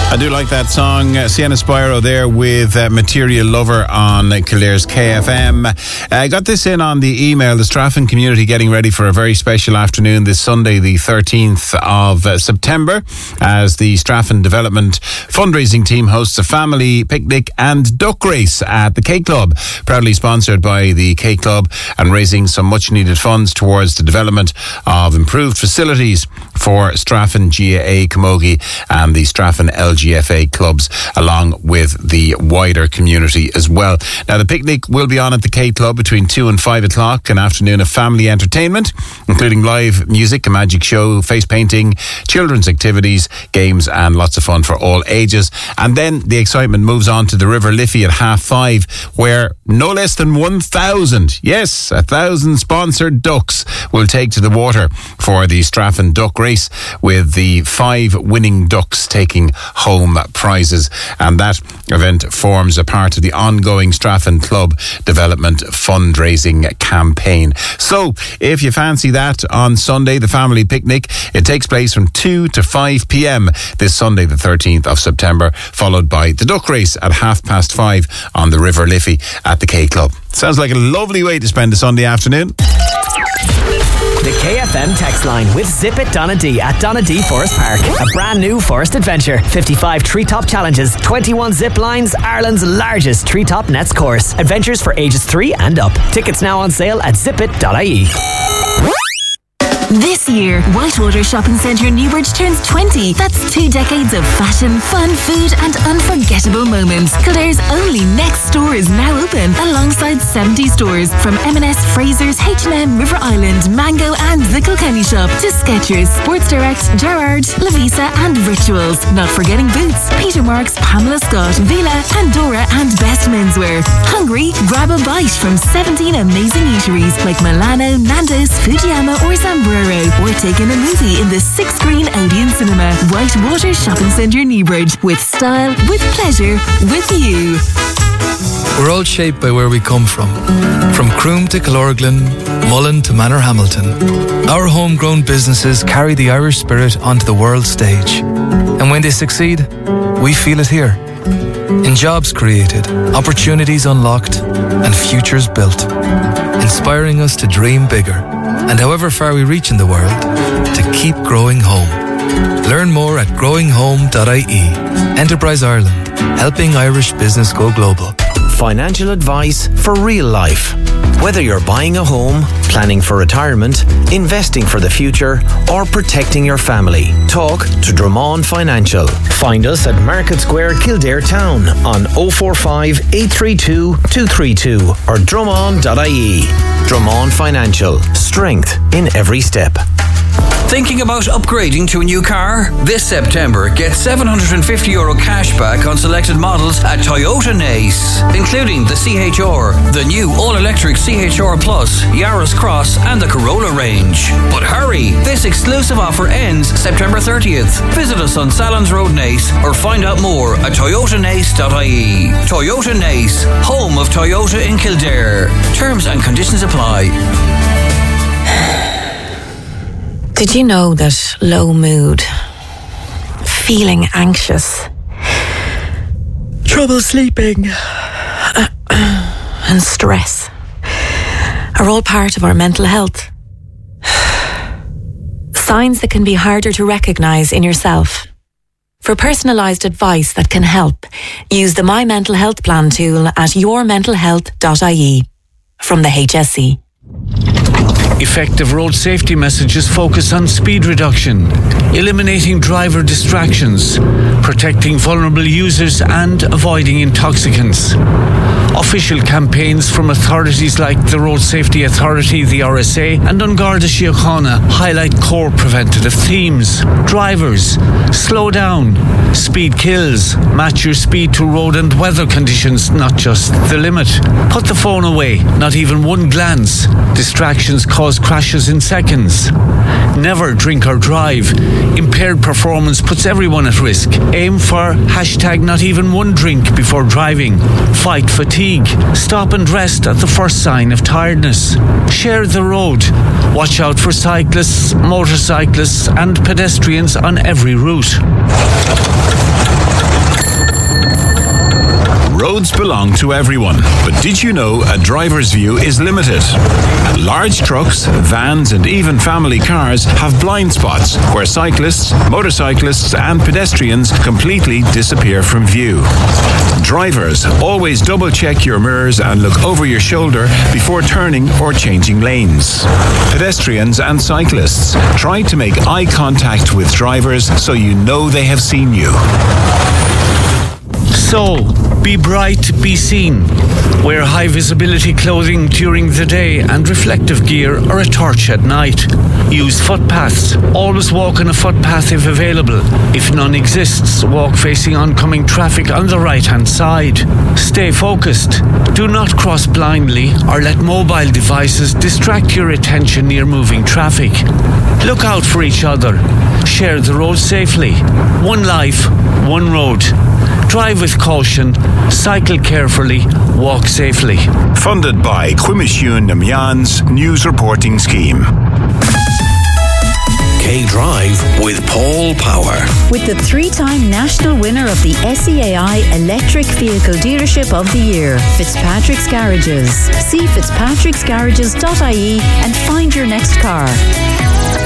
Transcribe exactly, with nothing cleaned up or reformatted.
I do like that song, uh, Sienna Spyro there with uh, Material Lover on Kildare's K F M. I uh, got this in on the email. The Straffan community getting ready for a very special afternoon this Sunday, the thirteenth of uh, September, as the Straffan Development fundraising team hosts a family picnic and duck race at the K Club, proudly sponsored by the K Club and raising some much needed funds towards the development of improved facilities for Straffan G A A Camogie and the Straffan L G F A clubs, along with the wider community as well. Now, the picnic will be on at the K Club between two and five o'clock, an afternoon of family entertainment, including live music, a magic show, face painting, children's activities, games, and lots of fun for all ages. And then the excitement moves on to the River Liffey at half five, where no less than one thousand, yes, a thousand sponsored ducks will take to the water for the Straffan Duck Race, with the five winning ducks taking home prizes. And that event forms a part of the ongoing Straffan Club Development fundraising campaign. So if you fancy that on Sunday, the family picnic, it takes place from two to five p.m. this Sunday the thirteenth of September, followed by the duck race at half past five on the River Liffey at the K Club. Sounds like a lovely way to spend a Sunday afternoon. The K F M text line with Zip It Donadee at Donadee Forest Park. A brand new forest adventure. fifty-five treetop challenges, twenty-one zip lines, Ireland's largest treetop nets course. Adventures for ages three and up. Tickets now on sale at zip it dot I E. This year, Whitewater Shopping Centre Newbridge turns twenty. That's two decades of fashion, fun, food and unforgettable moments. Kildare's only next store is now open, alongside seventy stores from M and S, Fraser's, H and M, River Island, Mango and the Kilkenny Shop to Skechers, Sports Direct, Gerrard, Lavisa and Rituals. Not forgetting Boots, Peter Marks, Pamela Scott, Vila, Pandora and Best Menswear. Hungry? Grab a bite from seventeen amazing eateries like Milano, Nando's, Fujiyama or Zamburo. Or take in a movie in the six-screen Odeon Cinema. Whitewater Shopping Centre Newbridge. With style, with pleasure, with you. We're all shaped by where we come from. From Croom to Killorglin, Mullen to Manorhamilton. Our homegrown businesses carry the Irish spirit onto the world stage. And when they succeed, we feel it here. In jobs created, opportunities unlocked, and futures built. Inspiring us to dream bigger. And however far we reach in the world, to keep growing home. Learn more at growing home dot I E. Enterprise Ireland, helping Irish business go global. Financial advice for real life. Whether you're buying a home, planning for retirement, investing for the future, or protecting your family, talk to Drummond Financial. Find us at Market Square, Kildare Town on oh four five, eight three two, two three two or drummond dot I E. Drummond Financial. Strength in every step. Thinking about upgrading to a new car? This September, get seven hundred fifty euro cash back on selected models at Toyota Nace, including the C H R, the new all-electric C H R Plus, Yaris Cross and the Corolla range. But hurry, this exclusive offer ends September thirtieth. Visit us on Salons Road Nace or find out more at toyota nace dot I E. Toyota Nace, home of Toyota in Kildare. Terms and conditions apply. Did you know that low mood, feeling anxious, trouble sleeping, and stress are all part of our mental health? Signs that can be harder to recognise in yourself. For personalised advice that can help, use the My Mental Health Plan tool at your mental health dot I E from the H S E. Effective road safety messages focus on speed reduction, eliminating driver distractions, protecting vulnerable users and avoiding intoxicants. Official campaigns from authorities like the Road Safety Authority, the R S A, and An Garda Síochána highlight core preventative themes. Drivers, slow down. Speed kills. Match your speed to road and weather conditions, not just the limit. Put the phone away, not even one glance. Distractions cause crashes in seconds. Never drink or drive. Impaired performance puts everyone at risk. Aim for hashtag not even one drink before driving. Fight fatigue. Stop and rest at the first sign of tiredness. Share the road. Watch out for cyclists, motorcyclists and pedestrians on every route. Roads belong to everyone, but did you know a driver's view is limited? Large trucks, vans and even family cars have blind spots where cyclists, motorcyclists and pedestrians completely disappear from view. Drivers, always double check your mirrors and look over your shoulder before turning or changing lanes. Pedestrians and cyclists, try to make eye contact with drivers so you know they have seen you. So, be bright, be seen. Wear high visibility clothing during the day and reflective gear or a torch at night. Use footpaths. Always walk on a footpath if available. If none exists, walk facing oncoming traffic on the right-hand side. Stay focused. Do not cross blindly or let mobile devices distract your attention near moving traffic. Look out for each other. Share the road safely. One life, one road. Drive with caution, cycle carefully, walk safely. Funded by Cuimisiún na Meán's News Reporting Scheme. K-Drive with Paul Power. With the three-time national winner of the S E A I Electric Vehicle Dealership of the Year, Fitzpatrick's Garages. See fitzpatricks garages dot I E and find your next car.